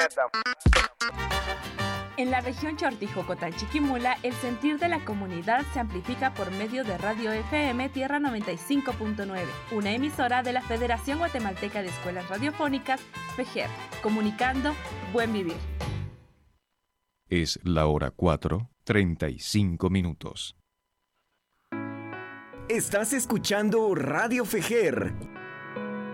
puñeta. En la región Chortijocotán Chiquimula, el sentir de la comunidad se amplifica por medio de Radio FM Tierra 95.9, una emisora de la Federación Guatemalteca de Escuelas Radiofónicas, FEGER, comunicando Buen Vivir. Es la hora 4:35. Estás escuchando Radio FEGER